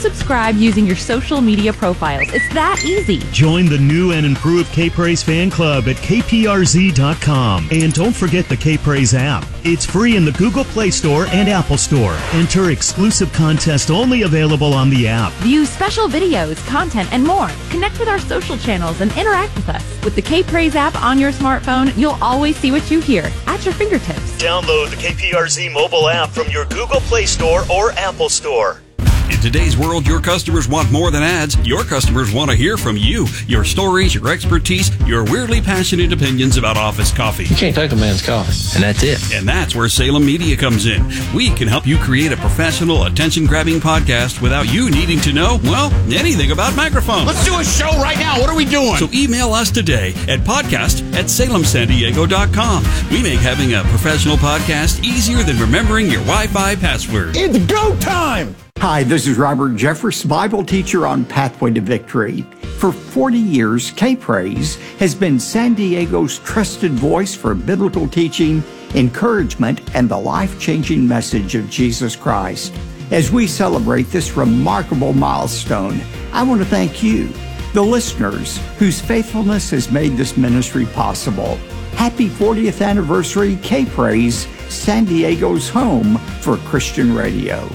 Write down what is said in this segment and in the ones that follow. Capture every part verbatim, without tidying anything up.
subscribe using your social media profiles. It's that easy. Join the new and improved K-Praise fan club at K P R Z dot com. And don't forget the K-Praise app. It's free in the Google Play Store and Apple Store. Enter exclusive contest only available on the app. View special videos, content, and more. Connect with our social channels and interact with us. With the K-Praise app on your smartphone, you'll always see what you hear at your fingertips. Download the K P R Z mobile app from your Google Play Store or Apple Store. In today's world, your customers want more than ads. Your customers want to hear from you. Your stories, your expertise, your weirdly passionate opinions about office coffee. You can't take a man's coffee, and that's it. And that's where Salem Media comes in. We can help you create a professional, attention-grabbing podcast without you needing to know, well, anything about microphones. Let's do a show right now. What are we doing? So email us today at podcast at salem san diego dot com. We make having a professional podcast easier than remembering your Wi-Fi password. It's go time! Hi, this is Robert Jeffress, Bible teacher on Pathway to Victory. For forty years, K-Praise has been San Diego's trusted voice for biblical teaching, encouragement, and the life-changing message of Jesus Christ. As we celebrate this remarkable milestone, I want to thank you, the listeners, whose faithfulness has made this ministry possible. Happy fortieth anniversary, K-Praise, San Diego's home for Christian radio.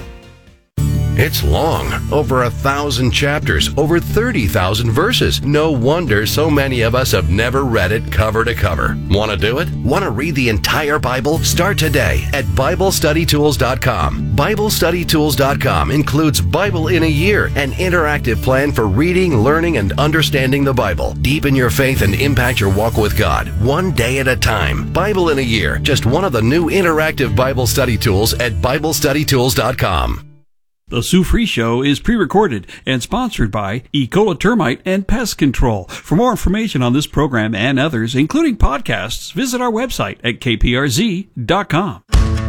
It's long, over a thousand chapters, over thirty thousand verses. No wonder so many of us have never read it cover to cover. Want to do it? Want to read the entire Bible? Start today at Bible Study Tools dot com. Bible Study Tools dot com includes Bible in a Year, an interactive plan for reading, learning, and understanding the Bible. Deepen your faith and impact your walk with God, one day at a time. Bible in a Year, just one of the new interactive Bible study tools at Bible Study Tools dot com. The Sue Free Show is pre-recorded and sponsored by Ecola Termite and Pest Control. For more information on this program and others, including podcasts, visit our website at K P R Z dot com.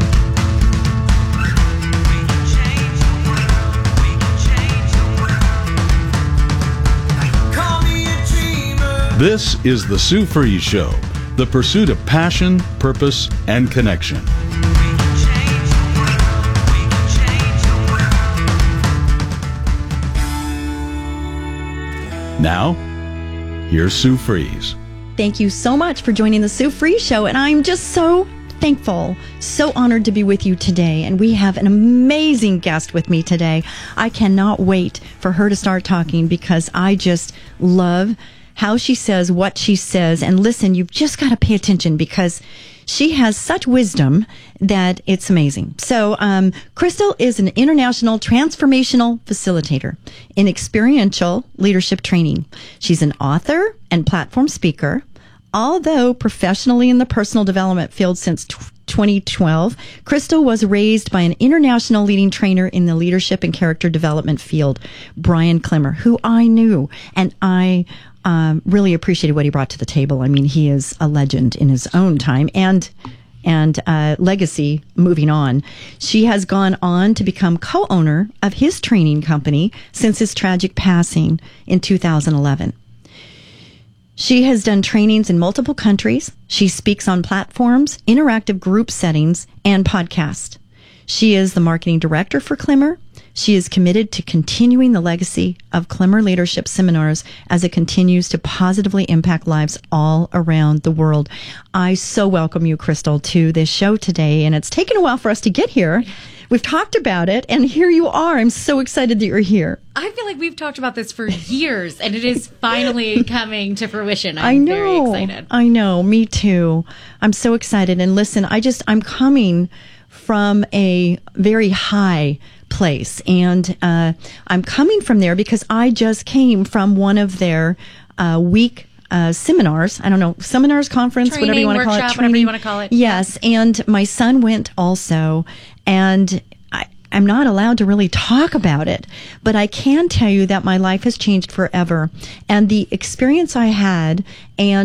This is the Sue Free Show, the pursuit of passion, purpose, and connection. Now, here's Sue Fries. Thank you so much for joining the Sue Fries Show, and I'm just so thankful, so honored to be with you today. And we have an amazing guest with me today. I cannot wait for her to start talking because I just love how she says what she says. And listen, you've just got to pay attention because she has such wisdom that it's amazing. So, um, Crystal is an international transformational facilitator in experiential leadership training. She's an author and platform speaker. Although professionally in the personal development field since twenty twelve, Crystal was raised by an international leading trainer in the leadership and character development field, Brian Klimmer, who I knew, and I Um, really appreciated what he brought to the table. I mean, he is a legend in his own time and and uh, legacy moving on. She has gone on to become co-owner of his training company since his tragic passing in two thousand eleven. She has done trainings in multiple countries. She speaks on platforms, interactive group settings, and podcasts. She is the marketing director for Klimmer. She is committed to continuing the legacy of Klimmer Leadership Seminars as it continues to positively impact lives all around the world. I so welcome you, Crystal, to this show today, and it's taken a while for us to get here. We've talked about it, and here you are. I'm so excited that you're here. I feel like we've talked about this for years, and it is finally coming to fruition. I'm I know. very excited. I know. Me too. I'm so excited. And listen, I just, I'm coming from a very high place. And uh, I'm coming from there because I just came from one of their uh, week uh, seminars. I don't know, seminars, conference, Training, whatever you want to call it. workshop, Training. whatever you want to call it. Yes. And my son went also. And I, I'm not allowed to really talk about it, but I can tell you that my life has changed forever. And the experience I had and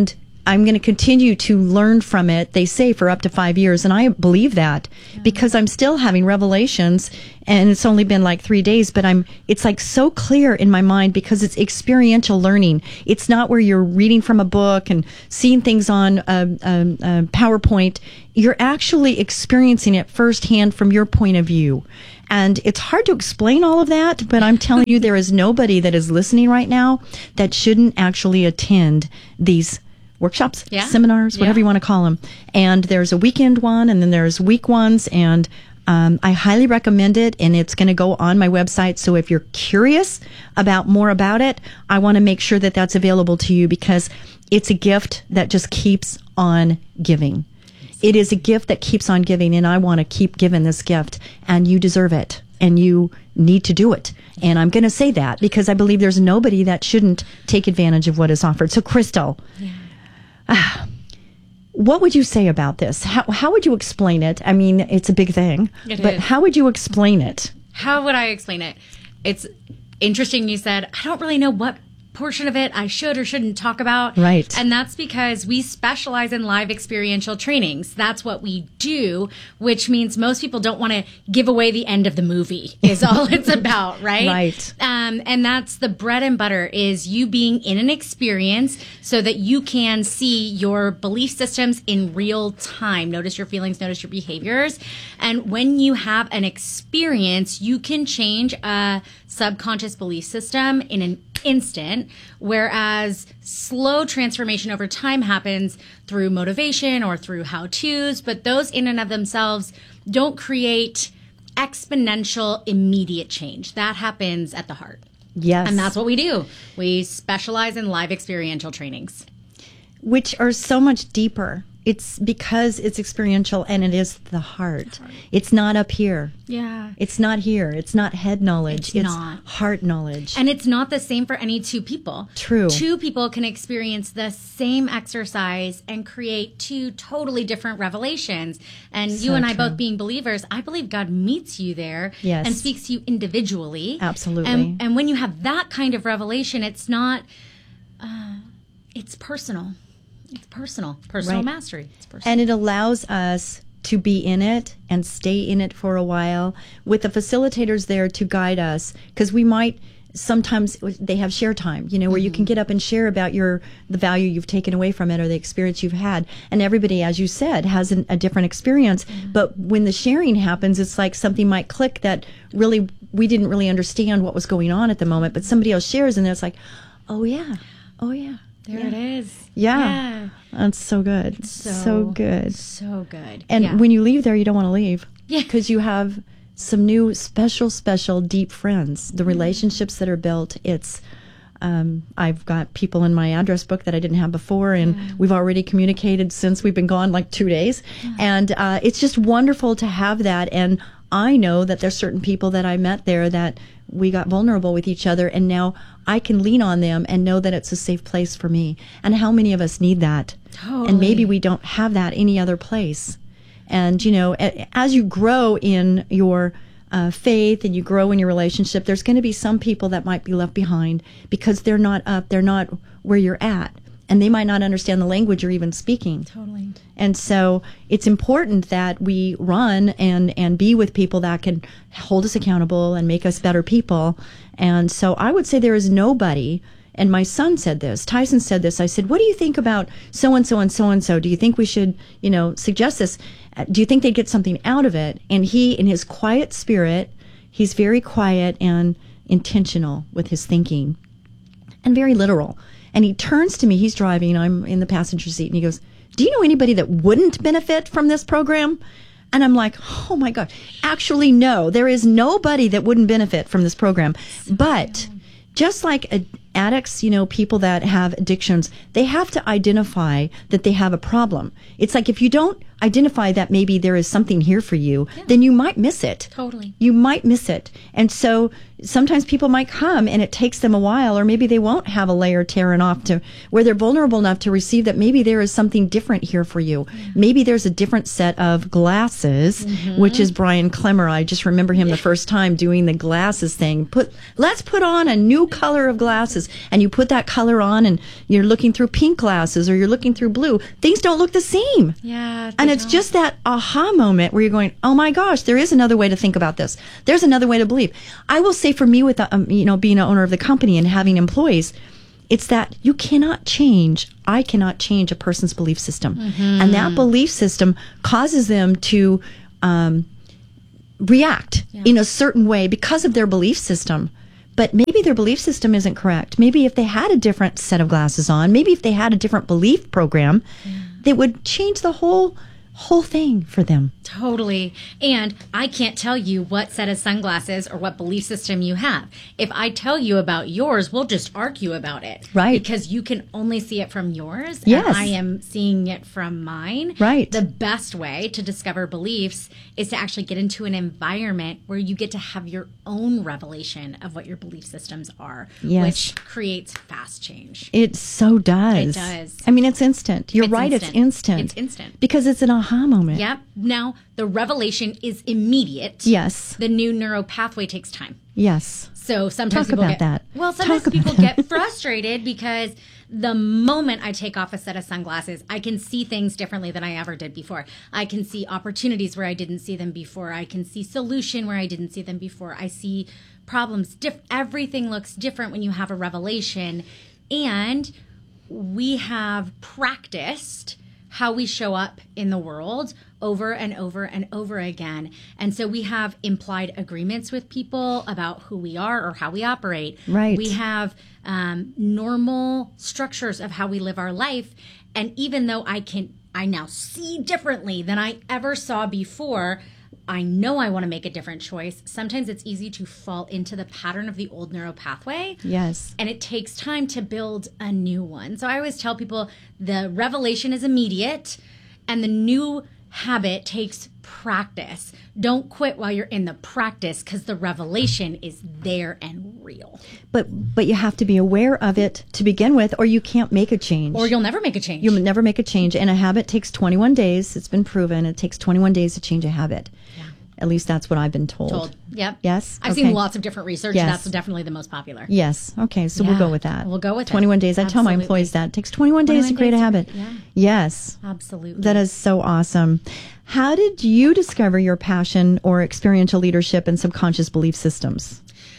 I'm going to continue to learn from it, they say, for up to five years. And I believe that yeah. because I'm still having revelations, and it's only been like three days, but I'm, it's like so clear in my mind because it's experiential learning. It's not where you're reading from a book and seeing things on a, a, a PowerPoint. You're actually experiencing it firsthand from your point of view. And it's hard to explain all of that, but I'm telling you, there is nobody that is listening right now that shouldn't actually attend these workshops, yeah. seminars, whatever yeah. you want to call them. And there's a weekend one, and then there's week ones, and um, I highly recommend it, and it's going to go on my website. So if you're curious about more about it, I want to make sure that that's available to you because it's a gift that just keeps on giving. It is a gift that keeps on giving, and I want to keep giving this gift, and you deserve it, and you need to do it. And I'm going to say that because I believe there's nobody that shouldn't take advantage of what is offered. So, Crystal, yeah. uh, what would you say about this? How, how would you explain it? I mean, it's a big thing, it but is. How would you explain it? How would I explain it? It's interesting you said, I don't really know what portion of it I should or shouldn't talk about. Right. And that's because we specialize in live experiential trainings. That's what we do, which means most people don't want to give away the end of the movie is all it's about, right? Right. Um, and that's the bread and butter is you being in an experience so that you can see your belief systems in real time. Notice your feelings, notice your behaviors. And when you have an experience, you can change a subconscious belief system in an instant, whereas slow transformation over time happens through motivation or through how-tos, but those in and of themselves don't create exponential immediate change. That happens at the heart. Yes. And that's what we do. We specialize in live experiential trainings. Which are so much deeper. It's because it's experiential and it is the heart. It's not up here. Yeah. It's not here. It's not head knowledge. It's, it's not. Heart knowledge. And it's not the same for any two people. True. Two people can experience the same exercise and create two totally different revelations. And so you and I true. both being believers, I believe God meets you there yes. and speaks to you individually. Absolutely. And, and when you have that kind of revelation, it's not, uh, it's personal. It's personal, personal right. mastery. It's personal. And it allows us to be in it and stay in it for a while with the facilitators there to guide us, because we might sometimes they have share time, you know, where mm-hmm. you can get up and share about your the value you've taken away from it or the experience you've had. And everybody, as you said, has an, a different experience. Mm-hmm. But when the sharing happens, it's like something might click that really we didn't really understand what was going on at the moment, but somebody else shares and it's like, oh yeah, oh yeah. There yeah. it is. Yeah. yeah. That's so good. So, so good. So good. And yeah. when you leave there, you don't want to leave. Yeah. Because you have some new special, special deep friends. The relationships that are built, it's, um, I've got people in my address book that I didn't have before, and yeah. we've already communicated since we've been gone like two days. Yeah. And uh, it's just wonderful to have that. And I know that there's certain people that I met there that we got vulnerable with each other, and now I can lean on them and know that it's a safe place for me. And how many of us need that? Totally. And maybe we don't have that any other place. And, you know, as you grow in your uh, faith and you grow in your relationship, there's going to be some people that might be left behind because they're not up, they're not where you're at. And they might not understand the language you're even speaking. Totally. And so it's important that we run and, and be with people that can hold us accountable and make us better people. And so I would say there is nobody, and my son said this, Tyson said this, I said, what do you think about so-and-so and so-and-so? Do you think we should, you know, suggest this? Do you think they'd get something out of it? And he, in his quiet spirit, he's very quiet and intentional with his thinking and very literal. And he turns to me, he's driving, I'm in the passenger seat, and he goes, do you know anybody that wouldn't benefit from this program? And I'm like, oh my God, actually no, there is nobody that wouldn't benefit from this program. But just like addicts, you know, people that have addictions, they have to identify that they have a problem. It's like if you don't identify that maybe there is something here for you, yeah. then you might miss it. Totally. You might miss it. And so sometimes people might come and it takes them a while, or maybe they won't have a layer tearing off to where they're vulnerable enough to receive that maybe there is something different here for you. Yeah. Maybe there's a different set of glasses, mm-hmm. which is Brian Clemmer. I just remember him the first time doing the glasses thing. Put, let's put on a new color of glasses. And you put that color on and you're looking through pink glasses or you're looking through blue. Things don't look the same. Yeah. And it's just that aha moment where you're going, oh my gosh, there is another way to think about this. There's another way to believe. I will say for me with, the, um, you know, being an owner of the company and having employees, it's that you cannot change, I cannot change a person's belief system. Mm-hmm. And that belief system causes them to um, react yeah. in a certain way because of their belief system. But maybe their belief system isn't correct. Maybe if they had a different set of glasses on, maybe if they had a different belief program, yeah. that would change the whole whole thing for them. Totally. And I can't tell you what set of sunglasses or what belief system you have. If I tell you about yours, we'll just argue about it. Right. Because you can only see it from yours. Yes. And I am seeing it from mine. Right. The best way to discover beliefs is to actually get into an environment where you get to have your own revelation of what your belief systems are. Yes. Which creates fast change. It so does. It does. I mean, it's instant. You're it's right. Instant. It's instant. It's instant. Because it's an aha moment. Yep. Now, the revelation is immediate. Yes. The new neural pathway takes time. Yes. So sometimes Talk people about get, that. Well, sometimes Talk people about get frustrated because the moment I take off a set of sunglasses, I can see things differently than I ever did before. I can see opportunities where I didn't see them before. I can see solution where I didn't see them before. I see problems. Diff- everything looks different when you have a revelation. And we have practiced how we show up in the world over and over and over again. And so we have implied agreements with people about who we are or how we operate. Right. We have um, normal structures of how we live our life. And even though I can, I now see differently than I ever saw before, I know I want to make a different choice. Sometimes it's easy to fall into the pattern of the old neural pathway. Yes. And it takes time to build a new one. So I always tell people the revelation is immediate and the new habit takes practice. Don't quit while you're in the practice because the revelation is there and real. But but you have to be aware of it to begin with, or you can't make a change. Or you'll never make a change. You'll never make a change. And a habit takes twenty-one days. It's been proven. It takes twenty-one days to change a habit. Yeah. At least that's what I've been told. Told. Yep. Yes? I've okay. seen lots of different research. Yes. That's definitely the most popular. Yes. Okay. So yeah. we'll go with that. We'll go with twenty-one it. days. I Absolutely. tell my employees that. It takes twenty-one days to create a habit. Yeah. Yes. Absolutely. That is so awesome. How did you discover your passion or experiential leadership and subconscious belief systems?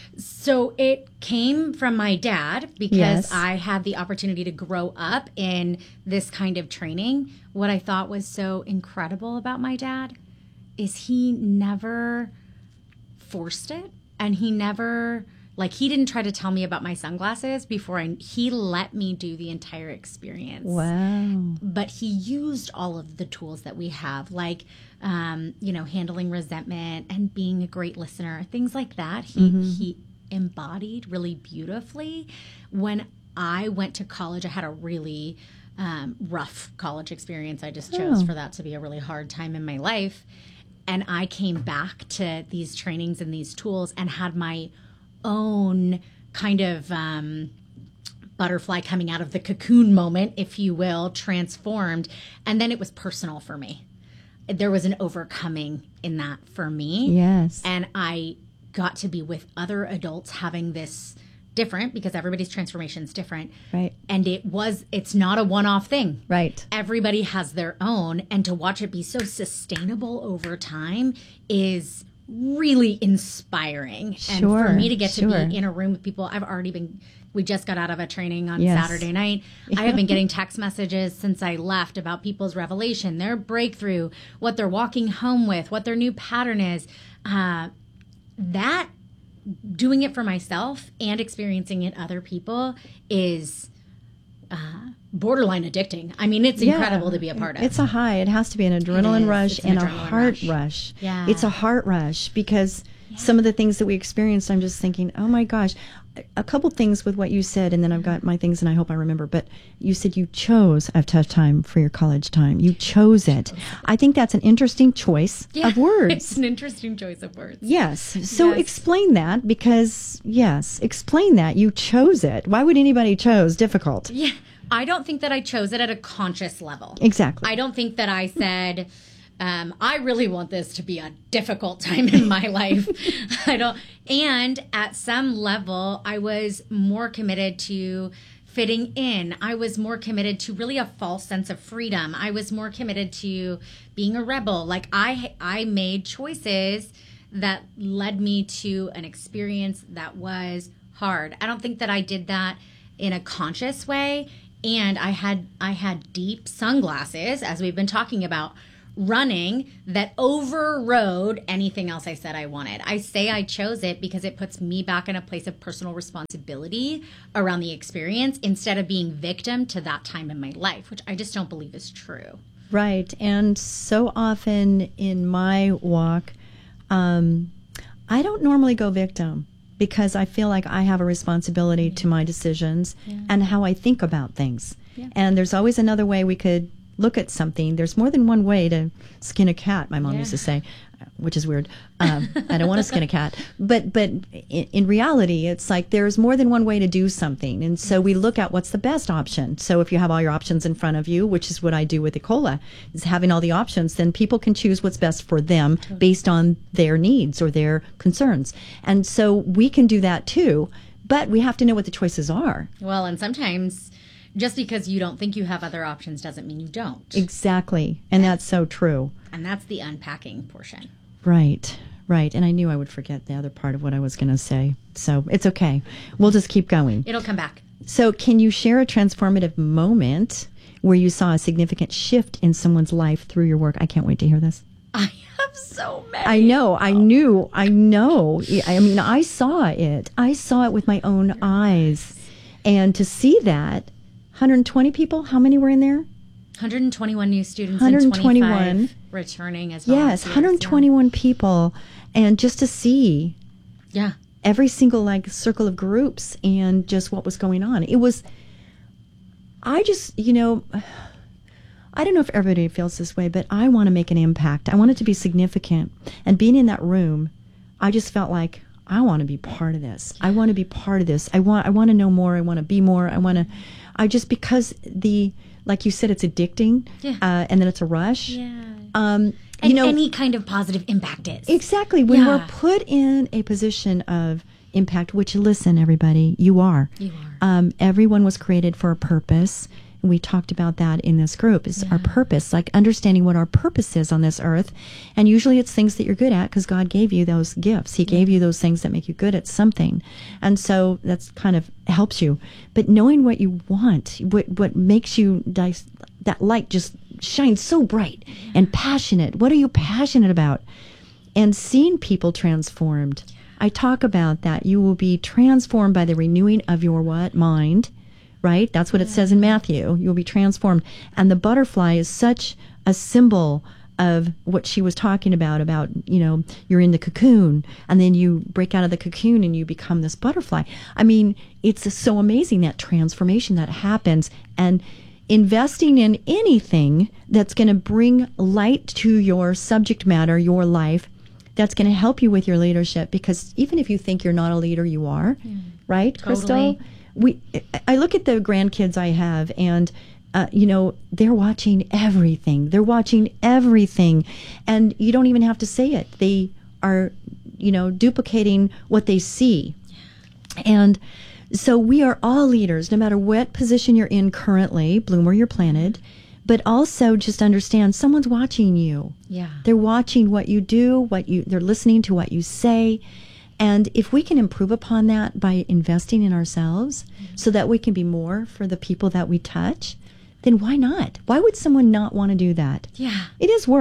So it came from my dad because Yes. I had the opportunity to grow up in this kind of training. What I thought was so incredible about my dad is he never forced it, and he never, like, he didn't try to tell me about my sunglasses before I, he let me do the entire experience. Wow. But he used all of the tools that we have, like, um, you know, handling resentment and being a great listener, things like that. He, Mm-hmm. he embodied really beautifully. When I went to college, I had a really um, rough college experience. I just chose Oh. for that to be a really hard time in my life. And I came back to these trainings and these tools and had my own kind of um, butterfly coming out of the cocoon moment, if you will, transformed. And then it was personal for me. There was an overcoming in that for me. Yes. And I got to be with other adults having this different, because everybody's transformation is different. Right. And it was, it's not a one-off thing. Right. Everybody has their own, and to watch it be so sustainable over time is really inspiring. Sure, and for me to get sure. to be in a room with people, I've already been, we just got out of a training on Yes. Saturday night. I have been getting text messages since I left about people's revelation, their breakthrough, what they're walking home with, what their new pattern is. Uh, that doing it for myself and experiencing it other people is uh, borderline addicting. I mean, it's incredible Yeah. to be a part of. It's a high. It has to be an adrenaline is. rush It's an and a adrenaline heart rush. rush. Yeah. It's a heart rush because Yeah. Some of the things that we experienced, I'm just thinking, oh my gosh. A couple things with what you said, and then I've got my things, and I hope I remember. But you said you chose a tough time for your college time. You chose it. I think that's an interesting choice yeah, of words. It's an interesting choice of words. Yes. So yes. explain that, because, yes, explain that. You chose it. Why would anybody chose difficult? Yeah. I don't think that I chose it at a conscious level. Exactly. I don't think that I said... Um, I really want this to be a difficult time in my life. I don't, and at some level, I was more committed to fitting in. I was more committed to really a false sense of freedom. I was more committed to being a rebel. Like I, I made choices that led me to an experience that was hard. I don't think that I did that in a conscious way. And I had, I had deep sunglasses, as we've been talking about, running that overrode anything else I said I wanted. I say I chose it because it puts me back in a place of personal responsibility around the experience instead of being victim to that time in my life, which I just don't believe is true. Right. And so often in my walk, um, I don't normally go victim because I feel like I have a responsibility yeah. to my decisions yeah. and how I think about things. Yeah. And there's always another way we could look at something. There's more than one way to skin a cat, my mom yeah. used to say, which is weird. Um, I don't want to skin a cat. But but in, in reality, it's like there's more than one way to do something. And so we look at what's the best option. So if you have all your options in front of you, which is what I do with Ecola, is having all the options, then people can choose what's best for them based on their needs or their concerns. And so we can do that too, but we have to know what the choices are. Well, and sometimes... just because you don't think you have other options doesn't mean you don't. Exactly. And that's so true. And that's the unpacking portion. Right. Right. And I knew I would forget the other part of what I was going to say. So it's okay. We'll just keep going. It'll come back. So can you share a transformative moment where you saw a significant shift in someone's life through your work? I can't wait to hear this. I have so many. I know. I knew. I know. I mean, I saw it. I saw it with my own eyes. And to see that, one hundred twenty people, how many were in there? one hundred twenty-one new students one hundred twenty-one. And twenty-five returning as well. Yes, one hundred twenty-one yeah. people. And just to see yeah, every single like circle of groups and just what was going on. It was, I just, you know, I don't know if everybody feels this way, but I want to make an impact. I want it to be significant. And being in that room, I just felt like, I want to be part of this. I want to be part of this. I want I want to know more. I want to be more. I want to, I just, because the, like you said, it's addicting. Yeah. Uh, and then it's a rush. Yeah. Um, and you know, any kind of positive impact is. Exactly. When yeah. we're put in a position of impact, which, listen, everybody, you are. You are. Um, everyone was created for a purpose. And we talked about that in this group, is yeah. our purpose, like understanding what our purpose is on this earth. And usually it's things that you're good at because God gave you those gifts. He yeah. gave you those things that make you good at something. And so that's kind of helps you. But knowing what you want, what, what makes you, dice, that light just shines so bright yeah. and passionate. What are you passionate about? And seeing people transformed. I talk about that. You will be transformed by the renewing of your what? Mind. Right? That's what it says in Matthew. You'll be transformed. And the butterfly is such a symbol of what she was talking about, about, you know, you're in the cocoon and then you break out of the cocoon and you become this butterfly. I mean, it's so amazing, that transformation that happens. And investing in anything that's going to bring light to your subject matter, your life, that's going to help you with your leadership. Because even if you think you're not a leader, you are. Yeah. Right, totally. Crystal? We, I look at the grandkids I have, and uh, you know, they're watching everything. They're watching everything, and you don't even have to say it. They are, you know, duplicating what they see, and so we are all leaders, no matter what position you're in currently. Bloom where you're planted, but also just understand someone's watching you. Yeah, they're watching what you do, what you. They're listening to what you say. And if we can improve upon that by investing in ourselves mm-hmm. so that we can be more for the people that we touch, then why not? Why would someone not want to do that? Yeah. It is work.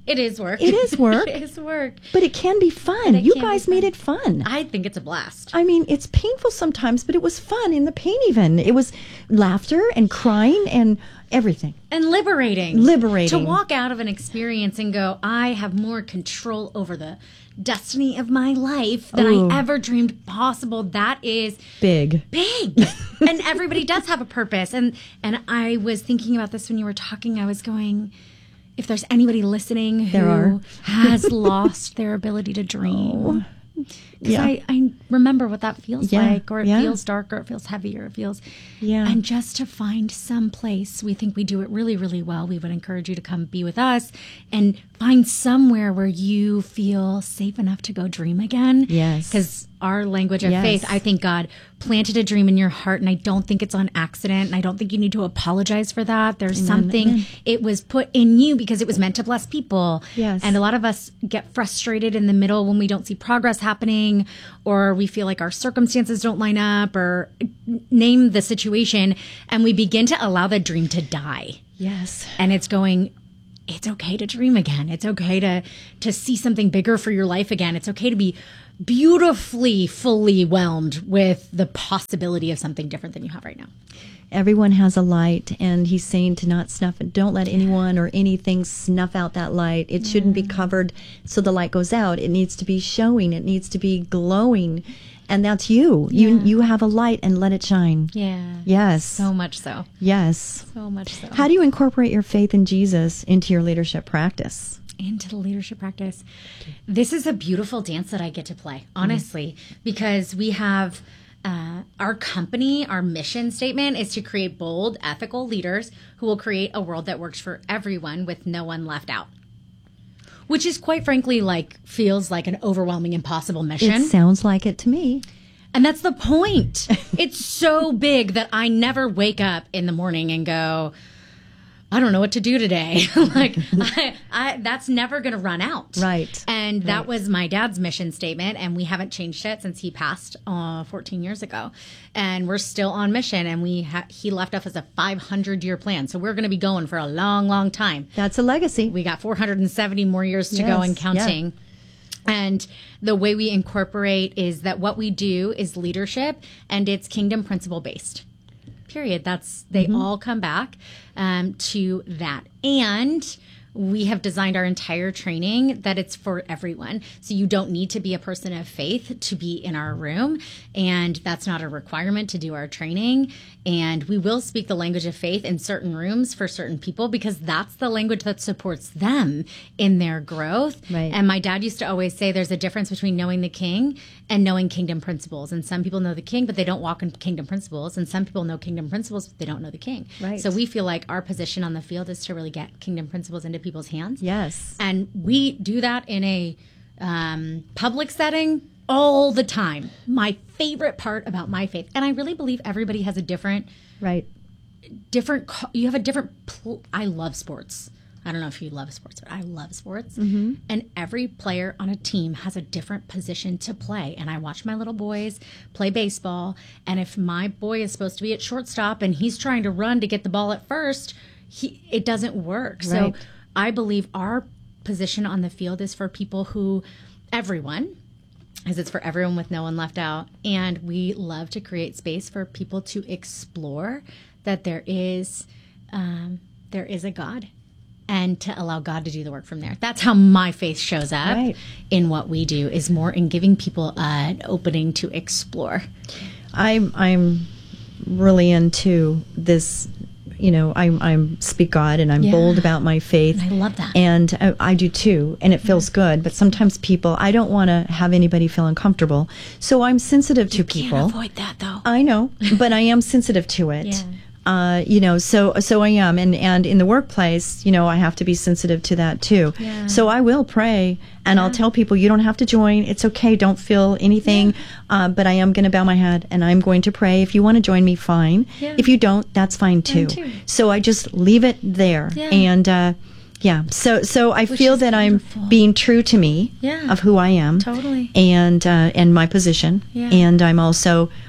It is work. It is work. It is work. But it can be fun. But it You can be guys fun. made it fun. I think it's a blast. I mean, it's painful sometimes, but it was fun in the pain even. It was laughter and crying and everything. And liberating. Liberating. To walk out of an experience and go, I have more control over the destiny of my life than Ooh. I ever dreamed possible. That is Big. big. And everybody does have a purpose. And and I was thinking about this when you were talking. I was going, if there's anybody listening who There are. has lost their ability to dream. Because Yeah. I, I remember what that feels Yeah, like, or it yeah. feels dark, or it feels heavy, or it feels... Yeah. And just to find some place, we think we do it really, really well. We would encourage you to come be with us and find somewhere where you feel safe enough to go dream again. Yes. Because our language of Yes. faith, I think God planted a dream in your heart, and I don't think it's on accident, and I don't think you need to apologize for that. There's Amen, something, amen. it was put in you because it was meant to bless people. Yes. And a lot of us get frustrated in the middle when we don't see progress happening, or we feel like our circumstances don't line up, or name the situation, and we begin to allow the dream to die. Yes. And it's going, it's okay to dream again. It's okay to to see something bigger for your life again. It's okay to be beautifully fully whelmed with the possibility of something different than you have right now. Everyone has a light, and he's saying to not snuff it. Don't let anyone or anything snuff out that light. It shouldn't be covered so the light goes out. It needs to be showing. It needs to be glowing. And that's you. You you have a light, and let it shine. Yeah. Yes. So much so. Yes. So much so. How do you incorporate your faith in Jesus into your leadership practice? Into the leadership practice. This is a beautiful dance that I get to play, honestly, because we have uh, our company, our mission statement is to create bold, ethical leaders who will create a world that works for everyone with no one left out. Which is quite frankly like feels like an overwhelming, impossible mission. It sounds like it to me. And that's the point. It's so big that I never wake up in the morning and go, I don't know what to do today. like I, I, that's never going to run out. Right. And that Right. was my dad's mission statement. And we haven't changed it since he passed uh, fourteen years ago. And we're still on mission. And we ha- he left us as a five hundred year plan. So we're going to be going for a long, long time. That's a legacy. We got four hundred seventy more years to Yes, go and yeah. counting. And the way we incorporate is that what we do is leadership, and it's kingdom principle based. Period. That's they Mm-hmm. all come back um, to that. And we have designed our entire training that it's for everyone. So you don't need to be a person of faith to be in our room. And that's not a requirement to do our training. And we will speak the language of faith in certain rooms for certain people because that's the language that supports them in their growth. Right. And my dad used to always say there's a difference between knowing the king and knowing kingdom principles. And some people know the king, but they don't walk in kingdom principles. And some people know kingdom principles, but they don't know the king. Right. So we feel like our position on the field is to really get kingdom principles into people's hands. Yes. And we do that in a um, public setting all the time. My favorite part about my faith, and I really believe everybody has a different, Right. different, co- you have a different, pl- I love sports. I don't know if you love sports, but I love sports. Mm-hmm. And every player on a team has a different position to play. And I watch my little boys play baseball. And if my boy is supposed to be at shortstop and he's trying to run to get the ball at first, he, it doesn't work. Right. So I believe our position on the field is for people who, everyone, as it's for everyone with no one left out. And we love to create space for people to explore that there is, um, there is a God, and to allow God to do the work from there. That's how my faith shows up Right. in what we do, is more in giving people an opening to explore. I'm I'm really into this. You know, I'm I'm speak God, and I'm Yeah. bold about my faith. And I love that. and I, I do too, and it feels good. But sometimes people, I don't want to have anybody feel uncomfortable, so I'm sensitive to people. Can't avoid that though. I know, but I am sensitive to it. Yeah. Uh, you know, so so I am, and and in the workplace, you know, I have to be sensitive to that too. Yeah. So I will pray, and I'll tell people, you don't have to join. It's okay. Don't feel anything. Uh, but I am going to bow my head, and I'm going to pray. If you want to join me, fine. Yeah. If you don't, that's fine too. too. So I just leave it there, Yeah. and uh, yeah. So so I Which feel is that beautiful. I'm being true to me Yeah. of who I am, Totally. and uh, and my position, Yeah. and I'm also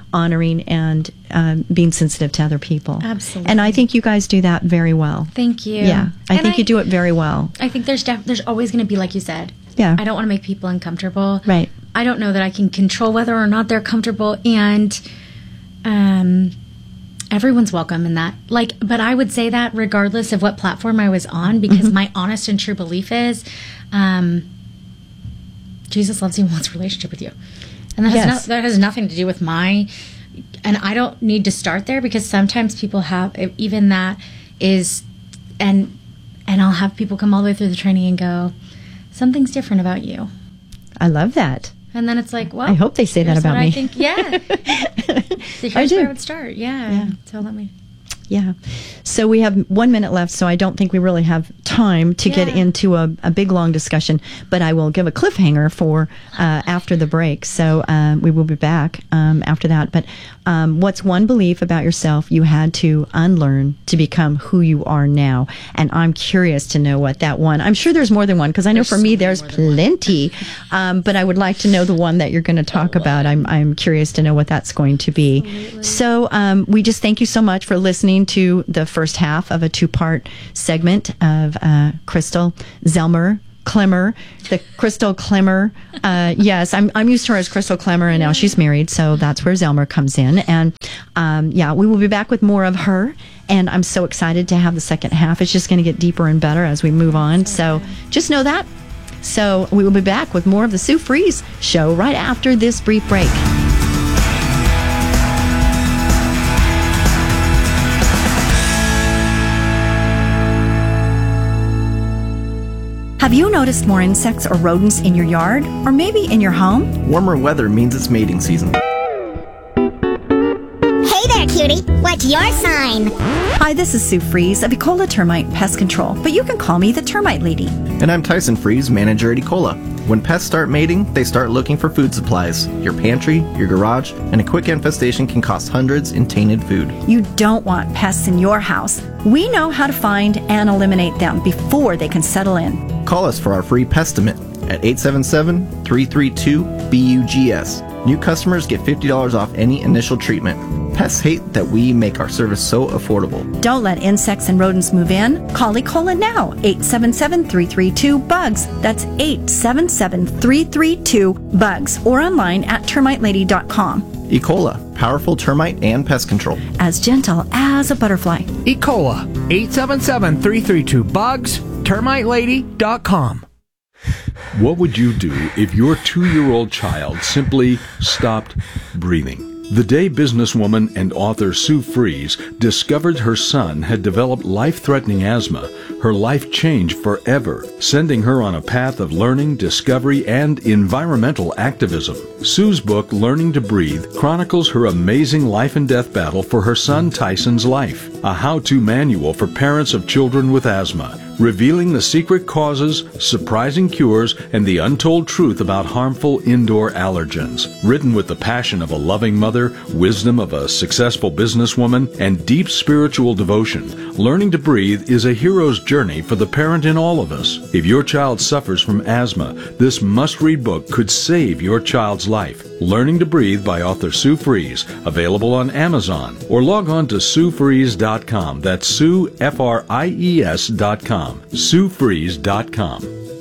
honoring and um, being sensitive to other people. Absolutely. And I think you guys do that very well. Thank you. Yeah, I And think I- you do it very well. I think there's def- there's always going to be, like you said. Yeah. I don't want to make people uncomfortable. Right. I don't know that I can control whether or not they're comfortable, and um, everyone's welcome in that. Like, but I would say that regardless of what platform I was on, because Mm-hmm. my honest and true belief is, um, Jesus loves you and wants a relationship with you, and that has Yes. no, that has nothing to do with my. And I don't need to start there, because sometimes people have even that is, and and I'll have people come all the way through the training and go, something's different about you. I love that. And then it's like, well, I hope they say that here's about what me. I think, yeah. So here's I do. where I would start. Yeah. Yeah. So let me. Yeah. So we have one minute left, so I don't think we really have time to get Yeah. into a, a big, long discussion, but I will give a cliffhanger for uh, after the break. So uh, we will be back um, after that. But um, what's one belief about yourself you had to unlearn to become who you are now? And I'm curious to know what that one, I'm sure there's more than one, because I know There's for so me many there's more than one. plenty, um, but I would like to know the one that you're going to talk about. I'm, I'm curious to know what that's going to be. Absolutely. So um, we just thank you so much for listening to the first half of a two-part segment of uh, Crystal Zelmer Klemmer, the Crystal Klemmer. Uh, yes, I'm I'm used to her as Crystal Klemmer, and now she's married, so that's where Zelmer comes in. And um, yeah, we will be back with more of her. And I'm so excited to have the second half. It's just going to get deeper and better as we move on. So just know that. So we will be back with more of the Sue Fries Show right after this brief break. Have you noticed more insects or rodents in your yard, or maybe in your home? Warmer weather means it's mating season. Hey there, cutie. What's your sign? Hi, this is Sue Fries of Ecola Termite Pest Control, but you can call me the Termite Lady. And I'm Tyson Fries, manager at Ecola. When pests start mating, they start looking for food supplies. Your pantry, your garage, and a quick infestation can cost hundreds in tainted food. You don't want pests in your house. We know how to find and eliminate them before they can settle in. Call us for our free Pestimate at eight seven seven, three three two, B U G S. New customers get fifty dollars off any initial treatment. Pests hate that we make our service so affordable. Don't let insects and rodents move in. Call Ecola now, eight seven seven, three three two, B U G S. That's eight seven seven, three three two, B U G S, or online at termite lady dot com. Ecola, powerful termite and pest control. As gentle as a butterfly. Ecola, eight seven seven, three three two, B U G S, termite lady dot com. What would you do if your two-year-old child simply stopped breathing? The day businesswoman and author Sue Fries discovered her son had developed life-threatening asthma, her life changed forever, sending her on a path of learning, discovery, and environmental activism. Sue's book, Learning to Breathe, chronicles her amazing life and death battle for her son Tyson's life, a how-to manual for parents of children with asthma, revealing the secret causes, surprising cures, and the untold truth about harmful indoor allergens. Written with the passion of a loving mother, wisdom of a successful businesswoman, and deep spiritual devotion, Learning to Breathe is a hero's journey for the parent in all of us. If your child suffers from asthma, this must-read book could save your child's life. Learning to Breathe by author Sue Fries, available on Amazon, or log on to sue fries dot com. That's Sue, F R I E S dot com. sue fries dot com.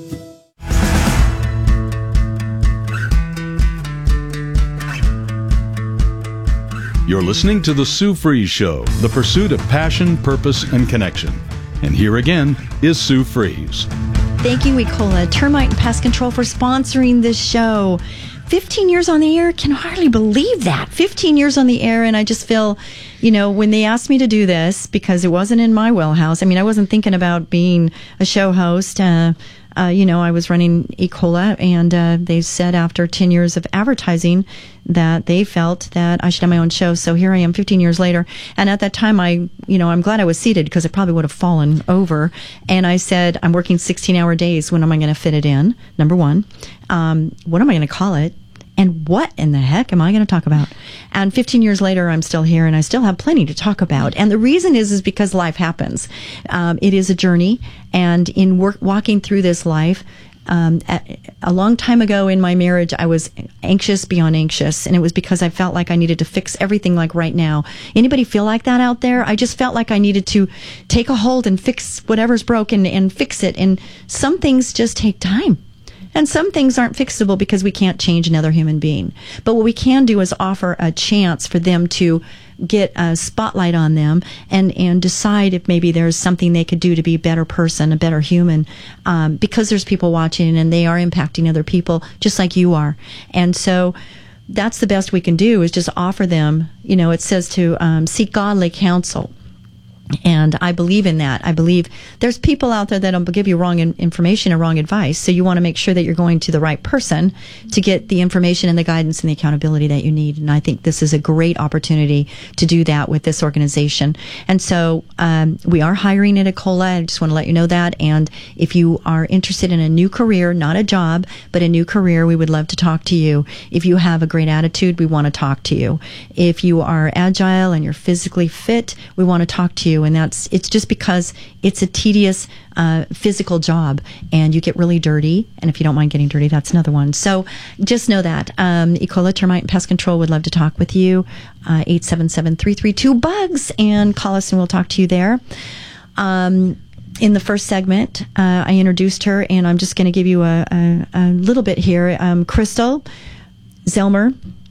You're listening to The Sue Fries Show, the pursuit of passion, purpose, and connection. And here again is Sue Fries. Thank you, Ecola Termite and Pest Control, for sponsoring this show. fifteen years on the air, can hardly believe that. fifteen years on the air, and I just feel, you know, when they asked me to do this, because it wasn't in my wheelhouse, I mean, I wasn't thinking about being a show host. Uh, uh, you know, I was running Ecola, and uh, they said after ten years of advertising that they felt that I should have my own show. So here I am fifteen years later. And at that time, I, you know, I'm glad I was seated because I probably would have fallen over. And I said, I'm working sixteen hour days. When am I going to fit it in? Number one. Um, what am I going to call it? And what in the heck am I going to talk about? And fifteen years later, I'm still here, and I still have plenty to talk about. And the reason is, is because life happens. Um, it is a journey, and in work, walking through this life, Um, a, a long time ago in my marriage, I was anxious beyond anxious, and it was because I felt like I needed to fix everything like right now. Anybody feel like that out there? I just felt like I needed to take a hold and fix whatever's broken and fix it. And some things just take time. And some things aren't fixable because we can't change another human being. But what we can do is offer a chance for them to get a spotlight on them and, and decide if maybe there's something they could do to be a better person, a better human, um, because there's people watching and they are impacting other people just like you are. And so that's the best we can do is just offer them, you know, it says to um, seek godly counsel. And I believe in that. I believe there's people out there that'll give you wrong in- information or wrong advice. So you want to make sure that you're going to the right person to get the information and the guidance and the accountability that you need. And I think this is a great opportunity to do that with this organization. And so um, we are hiring at Ecola. I just want to let you know that. And if you are interested in a new career, not a job, but a new career, we would love to talk to you. If you have a great attitude, we want to talk to you. If you are agile and you're physically fit, we want to talk to you. And that's, it's just because it's a tedious uh, physical job and you get really dirty. And if you don't mind getting dirty, that's another one. So just know that. Um, Ecola Termite and Pest Control would love to talk with you. Uh, eight seven seven, three three two, BUGS and call us and we'll talk to you there. Um, in the first segment, uh, I introduced her and I'm just going to give you a, a, a little bit here. Um, Crystal Zelmer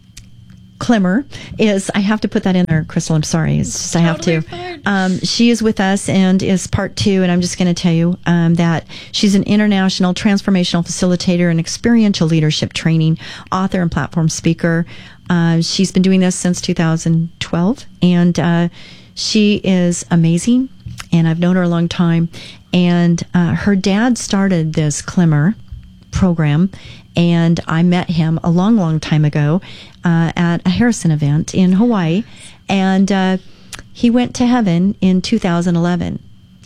Klemmer is, I have to put that in there, Crystal, I'm sorry. It's just, I have to. Um, she is with us and is part two, and I'm just going to tell you um, that she's an international transformational facilitator and experiential leadership training author and platform speaker. Uh, she's been doing this since two thousand twelve, and uh, she is amazing, and I've known her a long time. And uh, her dad started this Klemmer program, and I met him a long, long time ago uh, at a Harrison event in Hawaii, and uh, he went to heaven in two thousand eleven.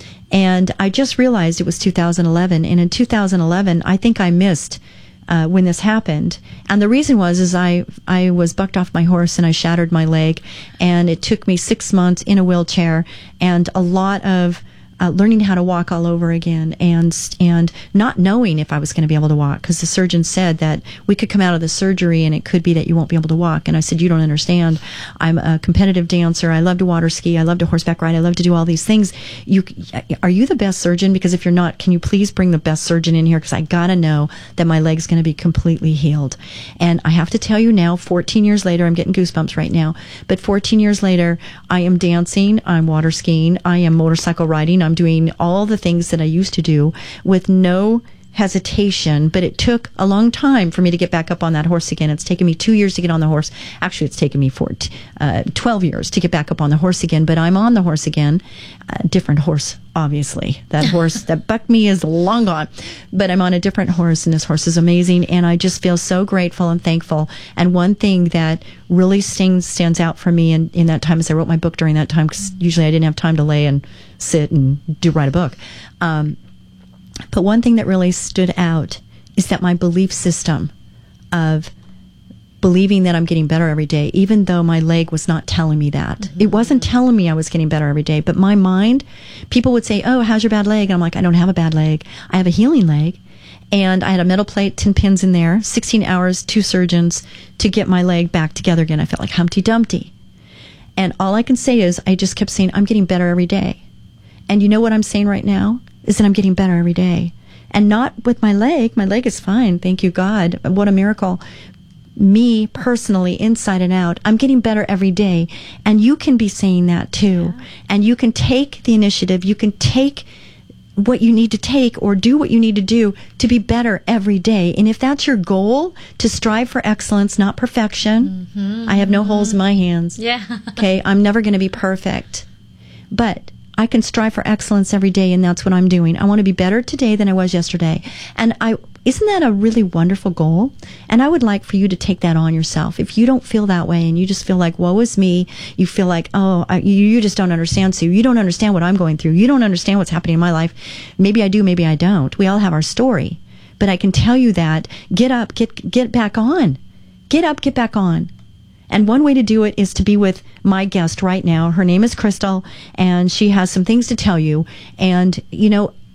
And I just realized it was two thousand eleven, and in two thousand eleven, I think I missed uh, when this happened. And the reason was is I I was bucked off my horse and I shattered my leg, and it took me six months in a wheelchair and a lot of Uh, learning how to walk all over again, and and not knowing if I was going to be able to walk, because the surgeon said that we could come out of the surgery and it could be that you won't be able to walk. And I said, you don't understand. I'm a competitive dancer. I love to water ski. I love to horseback ride. I love to do all these things. You are you the best surgeon? Because if you're not, can you please bring the best surgeon in here? Because I gotta know that my leg's going to be completely healed. And I have to tell you now, fourteen years later, I'm getting goosebumps right now. But fourteen years later, I am dancing. I'm water skiing. I am motorcycle riding. I'm doing all the things that I used to do with no hesitation, but it took a long time for me to get back up on that horse again. It's taken me two years to get on the horse. Actually, it's taken me for uh, twelve years to get back up on the horse again, but I'm on the horse again. A different horse, obviously. That horse that bucked me is long gone, but I'm on a different horse, and this horse is amazing, and I just feel so grateful and thankful. And one thing that really stands, stands out for me in, in that time is I wrote my book during that time, because usually I didn't have time to lay and sit and do write a book. Um, But one thing that really stood out is that my belief system of believing that I'm getting better every day, even though my leg was not telling me that. Mm-hmm. It wasn't telling me I was getting better every day, but my mind, people would say, oh, how's your bad leg? And I'm like, I don't have a bad leg. I have a healing leg. And I had a metal plate, ten pins in there, sixteen hours, two surgeons to get my leg back together again. I felt like Humpty Dumpty. And all I can say is I just kept saying, I'm getting better every day. And you know what I'm saying right now? Is that I'm getting better every day. And not with my leg. My leg is fine. Thank you, God. What a miracle. Me, personally, inside and out, I'm getting better every day. And you can be saying that too. Yeah. And you can take the initiative. You can take what you need to take or do what you need to do to be better every day. And if that's your goal, to strive for excellence, not perfection. Mm-hmm. I have no holes in my hands. Yeah. Okay. I'm never going to be perfect. But I can strive for excellence every day, and that's what I'm doing. I want to be better today than I was yesterday. And I isn't that a really wonderful goal? And I would like for you to take that on yourself. If you don't feel that way and you just feel like, woe is me, you feel like, oh, I, you, you just don't understand, Sue. You don't understand what I'm going through. You don't understand what's happening in my life. Maybe I do, maybe I don't. We all have our story. But I can tell you that, get up, get get back on. Get up, get back on. And one way to do it is to be with my guest right now. Her name is Crystal, and she has some things to tell you. And, you know,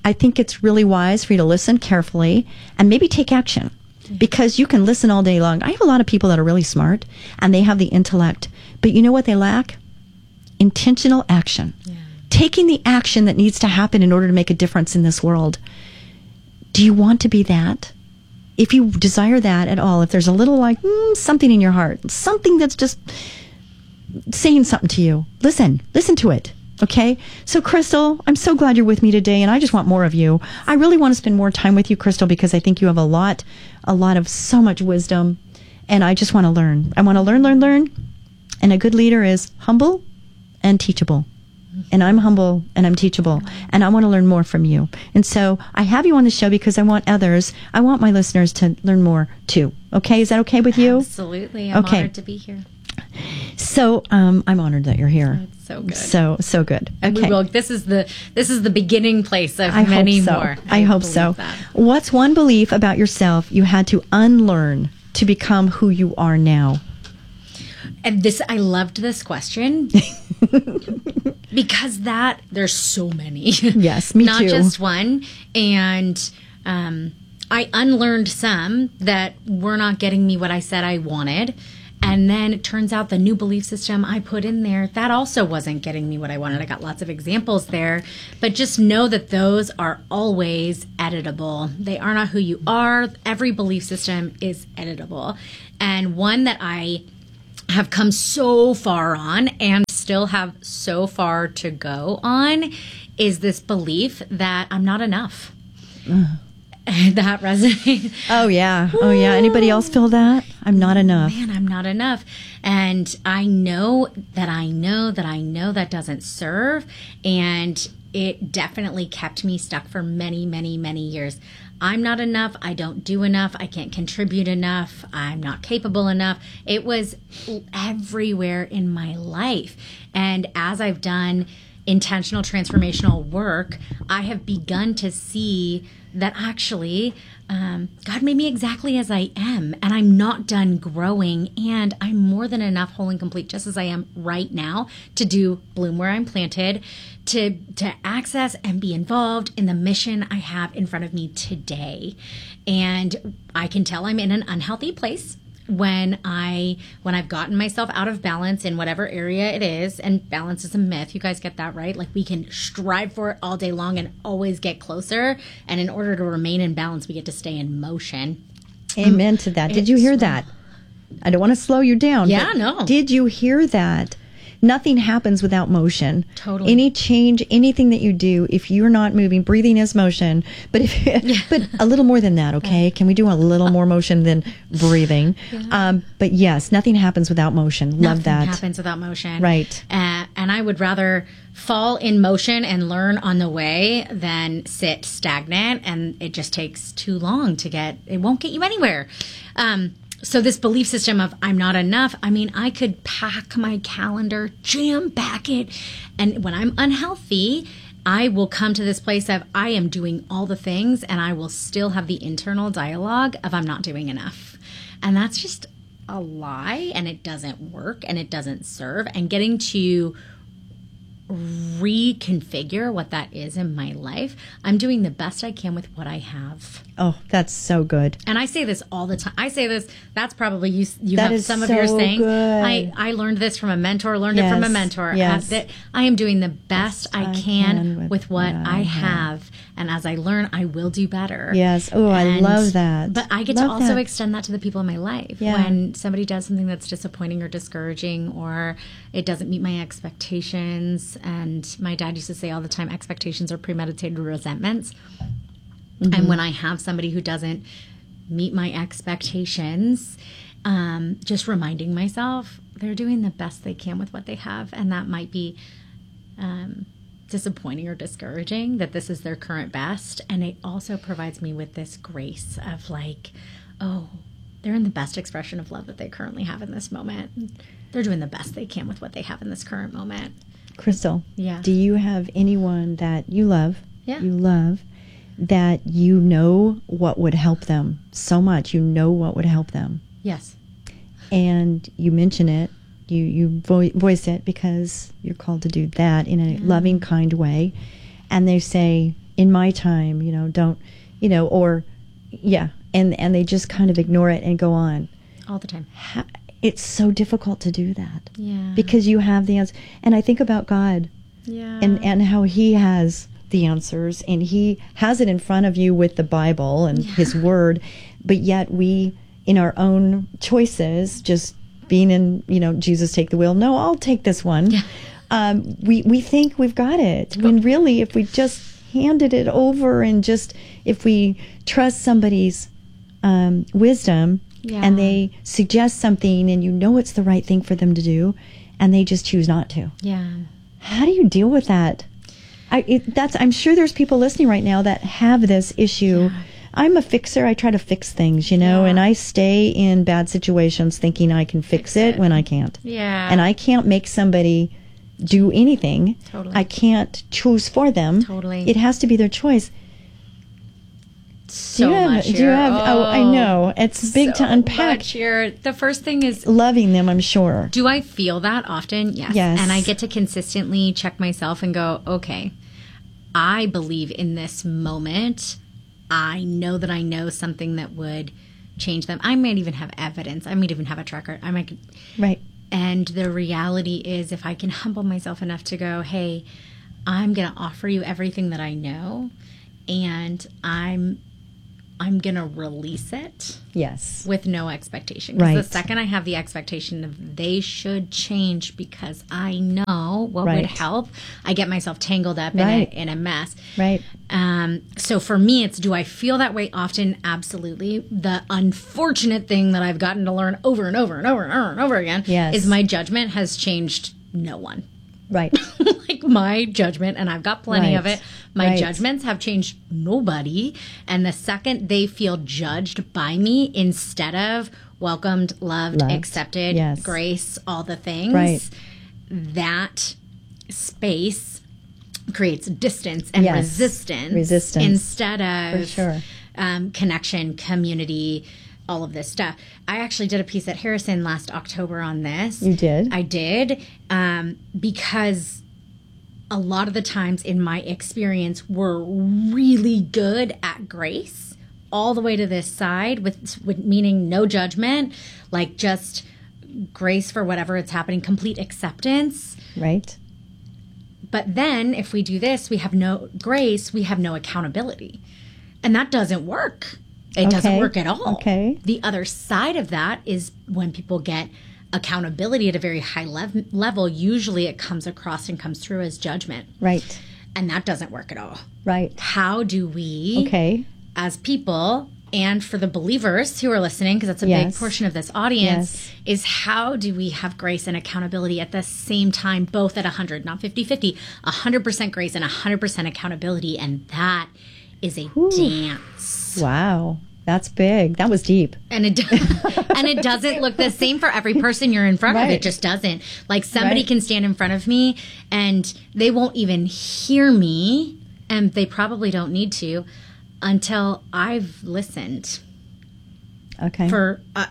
I think it's really wise for you to listen carefully and maybe take action, because you can listen all day long. I have a lot of people that are really smart and they have the intellect, but you know what they lack? Intentional action. Yeah. Taking the action that needs to happen in order to make a difference in this world. Do you want to be that? If you desire that at all, if there's a little like mm, something in your heart, something that's just saying something to you, listen, listen to it. Okay? So, Crystal, I'm so glad you're with me today, and I just want more of you. I really want to spend more time with you, Crystal, because I think you have a lot, a lot of so much wisdom, and I just want to learn. I want to learn, learn, learn, and a good leader is humble and teachable. And I'm humble and I'm teachable, and I want to learn more from you. And so I have you on the show because I want others, I want my listeners to learn more too. Okay? Is that okay with you? Absolutely. I'm okay. honored to be here. So um, I'm honored that you're here. Oh, it's so good. So so good. And okay. we will, this is the this is the beginning place of I many hope so. more. I, I hope so. That. What's one belief about yourself you had to unlearn to become who you are now? And this, I loved this question because that there's so many. Yes, me Not too. Not just one. And um, I unlearned some that were not getting me what I said I wanted. And then it turns out the new belief system I put in there, that also wasn't getting me what I wanted. I got lots of examples there. But just know that those are always editable. They are not who you are. Every belief system is editable. And one that I have come so far on and still have so far to go on is this belief that I'm not enough. Uh. That resonates. Oh, yeah. Oh, yeah. Anybody else feel that? I'm not enough. Man, I'm not enough. And I know that I know that I know that doesn't serve. And it definitely kept me stuck for many, many, many years. I'm not enough. I don't do enough. I can't contribute enough. I'm not capable enough. It was everywhere in my life. And as I've done intentional transformational work, I have begun to see that actually um, God made me exactly as I am, and I'm not done growing, and I'm more than enough, whole and complete, just as I am right now, to do bloom where I'm planted, to to access and be involved in the mission I have in front of me today. And I can tell I'm in an unhealthy place when I when I've gotten myself out of balance in whatever area it is. And balance is a myth. You guys get that, right? Like, we can strive for it all day long and always get closer, and in order to remain in balance, we get to stay in motion. Amen to that. Did you hear that? I don't want to slow you down. Yeah, but no. Did you hear that? Nothing happens without motion. Totally. Any change, anything that you do, if you're not moving, breathing is motion. But if, yeah. but a little more than that, okay? Can we do a little more motion than breathing? Yeah. Um, but yes, nothing happens without motion. Nothing Love that. Nothing happens without motion. Right. Uh, and I would rather fall in motion and learn on the way than sit stagnant, and it just takes too long to get, it won't get you anywhere. Um, So this belief system of I'm not enough, I mean, I could pack my calendar, jam pack it, and when I'm unhealthy, I will come to this place of I am doing all the things, and I will still have the internal dialogue of I'm not doing enough. And that's just a lie, and it doesn't work, and it doesn't serve. And getting to reconfigure what that is in my life, I'm doing the best I can with what I have. Oh, that's so good. And I say this all the time. I say this, that's probably you you that have is some of so your sayings. good. I, I learned this from a mentor, learned yes. it from a mentor. Yes. Uh, that I am doing the best I, I can, can with with what what I I have. And as I learn, I will do better. Yes. Oh, I And- love that. But I get Love to also that. extend that to the people in my life. Yeah. When somebody does something that's disappointing or discouraging, or it doesn't meet my expectations. And my dad used to say all the time, expectations are premeditated resentments. Mm-hmm. And when I have somebody who doesn't meet my expectations, um, just reminding myself they're doing the best they can with what they have. And that might be um, disappointing or discouraging that this is their current best. And it also provides me with this grace of like, oh, they're in the best expression of love that they currently have in this moment. They're doing the best they can with what they have in this current moment. Crystal, Yeah. do you have anyone that you love, Yeah. you love, that you know what would help them so much? You know what would help them. Yes. And you mention it, you, you vo- voice it because you're called to do that in a Yeah. loving, kind way. And they say, in my time, you know, don't, you know, or, yeah, and, and they just kind of ignore it and go on. All the time. Ha- It's so difficult to do that. Yeah. Because you have the answer. And I think about God. Yeah. And, and how he has the answers, and he has it in front of you with the Bible and Yeah. his word, but yet we, in our own choices, just being in, you know, Jesus take the wheel. No, I'll take this one. Yeah. Um, we, we think we've got it. When really, if we just handed it over and just, if we trust somebody's um, wisdom, Yeah. and they suggest something and you know it's the right thing for them to do, and they just choose not to. Yeah. How do you deal with that? I, it, that's, I'm sure there's people listening right now that have this issue. Yeah. I'm a fixer. I try to fix things, you know, yeah. and I stay in bad situations thinking I can fix, fix it, it when I can't. Yeah. And I can't make somebody do anything. Totally. I can't choose for them. Totally. It has to be their choice. So do you have, much do you here. have, oh, oh, I know. It's big so to unpack. Much here. The first thing is loving them, I'm sure. Do I feel that often? Yes. Yes. And I get to consistently check myself and go, okay, I believe in this moment. I know that I know something that would change them. I might even have evidence. I might even have a track record. I might. Right. And the reality is, if I can humble myself enough to go, hey, I'm going to offer you everything that I know, and I'm I'm going to release it. Yes. With no expectation. Because right. the second I have the expectation of they should change because I know what right. would help, I get myself tangled up right. in, a, in a mess. Right. Um, so for me, it's, do I feel that way often? Absolutely. The unfortunate thing that I've gotten to learn over and over and over and over and over again yes. is my judgment has changed no one. Right. Like my judgment, and I've got plenty right. of it, my right. judgments have changed nobody. And the second they feel judged by me instead of welcomed, loved, loved. accepted, yes. grace, all the things, right. that space creates distance and yes. resistance, resistance instead of For sure. um, connection, community, all of this stuff. I actually did a piece at Harrison last October on this. You did? I did, um, because a lot of the times in my experience we're really good at grace all the way to this side with, with meaning no judgment, like just grace for whatever it's happening, complete acceptance. Right. But then if we do this, we have no grace, we have no accountability. And that doesn't work. It okay. doesn't work at all. Okay. The other side of that is when people get accountability at a very high lev- level, usually it comes across and comes through as judgment. Right. And that doesn't work at all. Right. How do we, okay. as people, and for the believers who are listening, because that's a yes. big portion of this audience, yes. is how do we have grace and accountability at the same time, both at one hundred, not fifty-fifty, one hundred percent grace and one hundred percent accountability. And that is a Ooh. dance. Wow. That's big. That was deep. And it and it doesn't look the same for every person you're in front right. of. It just doesn't. Like somebody right. can stand in front of me and they won't even hear me, and they probably don't need to until I've listened. Okay. For uh,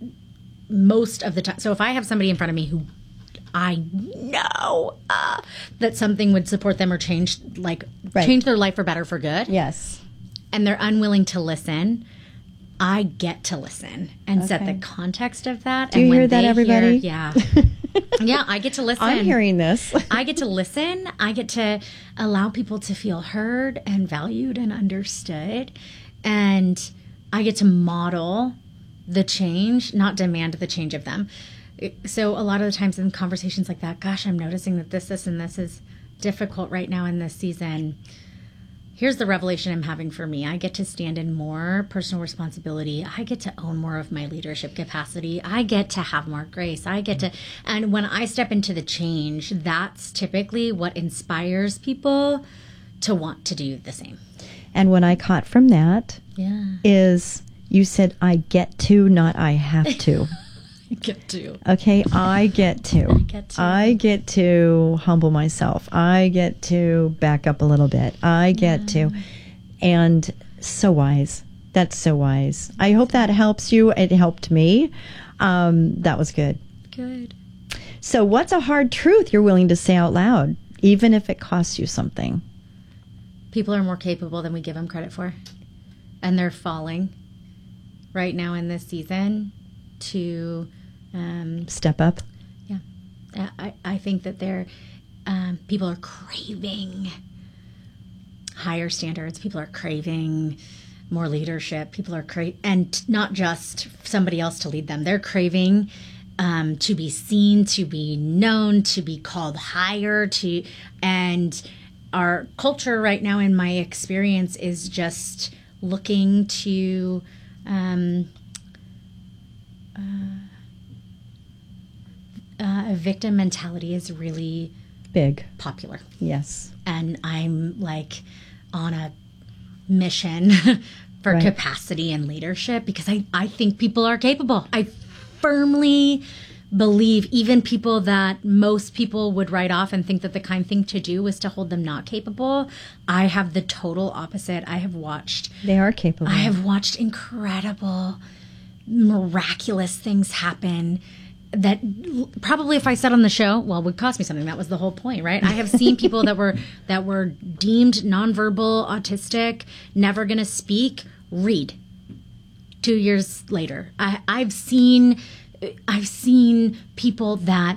most of the time. So if I have somebody in front of me who I know uh, that something would support them or change, like right. change their life for better, for good. Yes. And they're unwilling to listen, I get to listen and okay. set the context of that. Do and you when hear that, they everybody? Hear, yeah. yeah, I get to listen. I'm hearing this. I get to listen. I get to allow people to feel heard and valued and understood. And I get to model the change, not demand the change of them. So a lot of the times in conversations like that, gosh, I'm noticing that this, this, and this is difficult right now in this season. Here's the revelation I'm having for me. I get to stand in more personal responsibility. I get to own more of my leadership capacity. I get to have more grace. I get to, and when I step into the change, that's typically what inspires people to want to do the same. And what I caught from that yeah. is you said, I get to, not I have to. I get to. Okay, I get to. I get to. I get to humble myself. I get to back up a little bit. I get yeah. to. And so wise. That's so wise. I hope that helps you. It helped me. Um, that was good. Good. So what's a hard truth you're willing to say out loud, even if it costs you something? People are more capable than we give them credit for. And they're falling right now in this season to um, step up. Yeah. I, I think that they're, um, people are craving higher standards. People are craving more leadership. People are craving, and not just somebody else to lead them. They're craving um, to be seen, to be known, to be called higher, to, and our culture right now, in my experience, is just looking to um, uh, uh, a victim mentality is really big, popular. Yes. And I'm like on a mission for Right. capacity and leadership because I, I think people are capable. I firmly believe even people that most people would write off and think that the kind thing to do was to hold them not capable. I have the total opposite. I have watched They are capable. I have watched incredible, miraculous things happen that l- probably if I said on the show, well, would cost me something. That was the whole point, right? I have seen people that were that were deemed nonverbal, autistic, never going to speak, read. Two years later, I, I've seen I've seen people that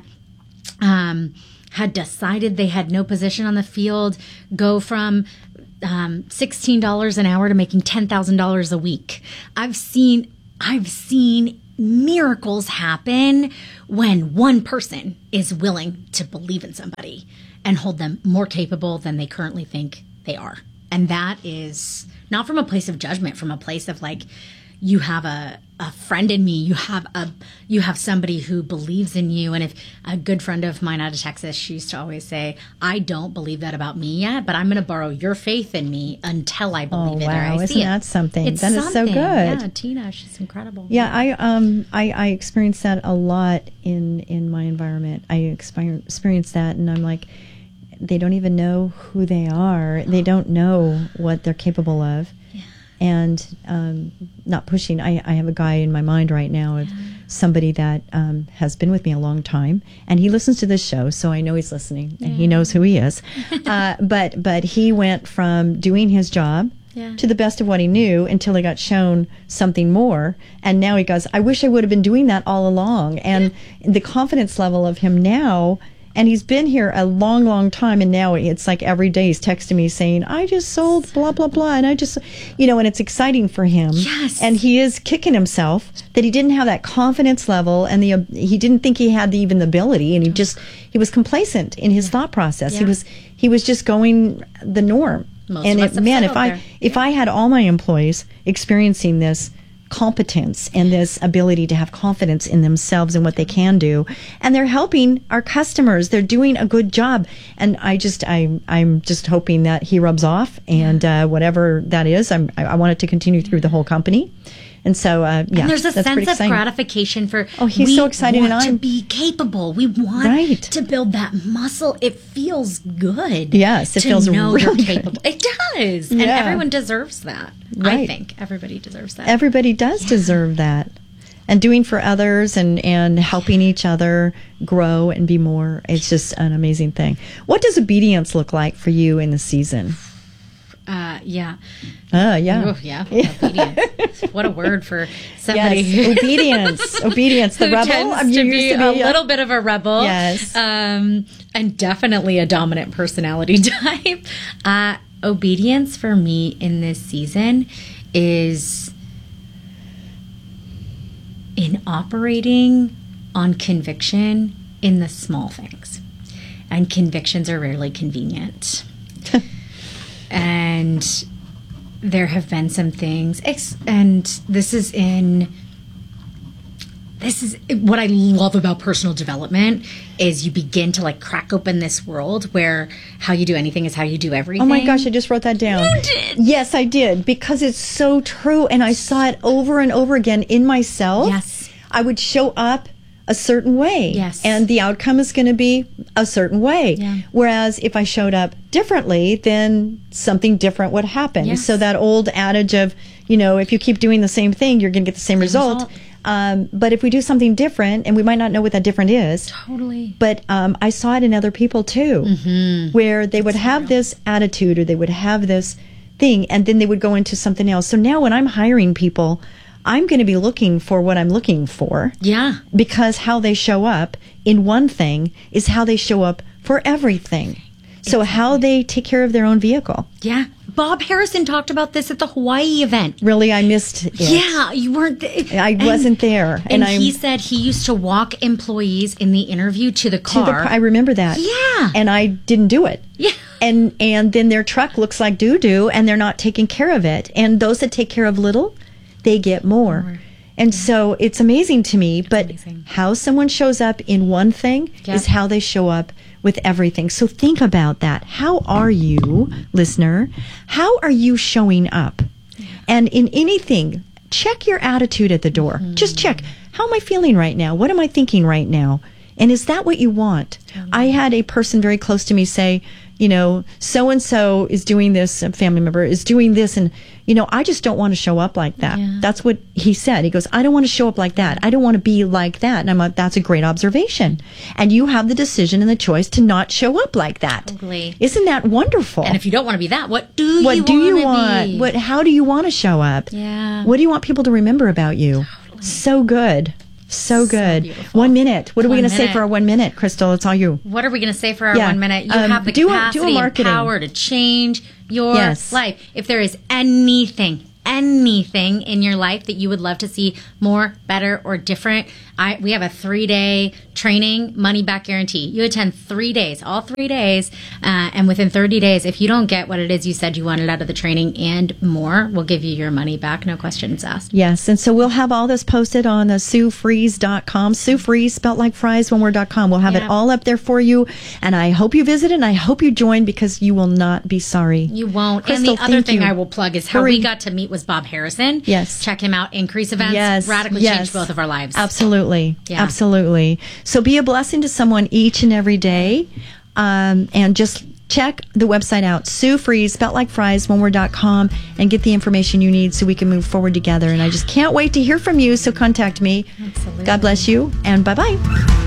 um, had decided they had no position on the field go from um, sixteen dollars an hour to making ten thousand dollars a week. I've seen I've seen miracles happen when one person is willing to believe in somebody and hold them more capable than they currently think they are. And that is not from a place of judgment, from a place of like, you have a, a friend in me, you have a you have somebody who believes in you. And if a good friend of mine out of Texas, she used to always say, I don't believe that about me yet, but I'm going to borrow your faith in me until I believe Oh, it or wow. I Isn't see it. that something? It's That is so something. good. Yeah, Tina, she's incredible. Yeah, I um I, I experienced that a lot in in my environment. I exper- experienced that, and I'm like, they don't even know who they are. They don't know what they're capable of. Yeah. And um, not pushing. I, I have a guy in my mind right now of somebody that um, has been with me a long time, and he listens to this show, so I know he's listening, and he knows who he is. uh, but but he went from doing his job Yeah. to the best of what he knew until he got shown something more, and now he goes, I wish I would have been doing that all along. And the confidence level of him now, and he's been here a long, long time, and now it's like every day he's texting me saying, I just sold blah, blah, blah, and I just, you know, and it's exciting for him. Yes. And he is kicking himself that he didn't have that confidence level, and the uh, he didn't think he had the, even the ability, and he just, he was complacent in his thought process. He Yeah. was, he was just going the norm. Most and of us it, have man, if settled I, there. if I had all my employees experiencing this competence and this ability to have confidence in themselves and what they can do, and they're helping our customers, they're doing a good job, and I just I I'm just hoping that he rubs off, and uh, whatever that is, I'm I, I want it to continue through the whole company. And so, uh, yeah, And there's a that's pretty sense of exciting. gratification for. Oh, he's we so excited, want and to I'm- be capable. We want Right. to build that muscle. It feels good. Yes, it to feels know really you're good. capable. It does, and Yeah. everyone deserves that. I Right. think everybody deserves that. Everybody does deserve that. And doing for others and, and helping each other grow and be more, it's just an amazing thing. What does obedience look like for you in the season? Uh, yeah. Oh, yeah. Oh, yeah. Obedience. What a word for somebody Yes, who obedience. Obedience. The who rebel. tends I mean, to you be used to a be a- little bit of a rebel. Yes. Um, and definitely a dominant personality type. Uh, obedience for me in this season is in operating on conviction in the small things. And convictions are rarely convenient. And there have been some things, ex- and this is in, this is what I love about personal development is you begin to like crack open this world where how you do anything is how you do everything. Oh my gosh, I just wrote that down. You did. Yes, I did, because it's so true, and I saw it over and over again in myself. Yes. I would show up a certain way. Yes. And the outcome is going to be a certain way. Yeah. Whereas if I showed up differently, then something different would happen. Yes. So that old adage of, you know, if you keep doing the same thing, you're going to get the same result. result. Um, but if we do something different, and we might not know what that different is. Totally. But um, I saw it in other people too, mm-hmm. where they would have this attitude or they would have this thing, and then they would go into something else. So now when I'm hiring people, I'm going to be looking for what I'm looking for. Yeah. Because how they show up in one thing is how they show up for everything. So exactly. how they take care of their own vehicle. Yeah. Bob Harrison talked about this at the Hawaii event. Really, I missed it. Yeah, you weren't th- I and, wasn't there. And, and he said he used to walk employees in the interview to the car. To the, I remember that. Yeah. And I didn't do it. Yeah. And, and then their truck looks like doo-doo, and they're not taking care of it. And those that take care of little, they get more. more. And yeah. so it's amazing to me, but amazing. How someone shows up in one thing yep. is how they show up with everything. So think about that. How are you, listener? How are you showing up? Yeah. And in anything, check your attitude at the door. Mm-hmm. Just check. How am I feeling right now? What am I thinking right now? And is that what you want? Mm-hmm. I had a person very close to me say, you know, so-and-so is doing this, a family member is doing this, and, you know, I just don't want to show up like that. Yeah. That's what he said. He goes, I don't want to show up like that. I don't want to be like that. And I'm like, that's a great observation. And you have the decision and the choice to not show up like that. Totally. Isn't that wonderful? And if you don't want to be that, what do what you do you want? want? What? How do you want to show up? Yeah. What do you want people to remember about you? Totally. So good. So good. So one minute. What are one we going to say minute. for our one minute, Crystal? It's all you. What are we going to say for our yeah. one minute? You um, have the do capacity a, do a marketing. and power to change your yes. life. If there is anything, anything in your life that you would love to see more, better, or different, I we have a three-day training money-back guarantee. You attend three days, all three days, uh, and within thirty days, if you don't get what it is you said you wanted out of the training and more, we'll give you your money back, no questions asked. Yes, and so we'll have all this posted on uh, Sue Fries dot com. Sue Fries, spelt like fries, one word dot com. We'll have yeah. it all up there for you, and I hope you visit it, and I hope you join, because you will not be sorry. You won't. Crystal, and the other thing you. I will plug is how Hurry. we got to meet was Bob Harrison. Yes. Check him out. Increase Events. Yes. Radically yes. changed both of our lives. Absolutely. Yeah. Absolutely. So be a blessing to someone each and every day. Um, and just check the website out, Sue Fries, spelt like fries, one word dot com, and get the information you need so we can move forward together. And I just can't wait to hear from you. So contact me. Absolutely. God bless you, and bye-bye.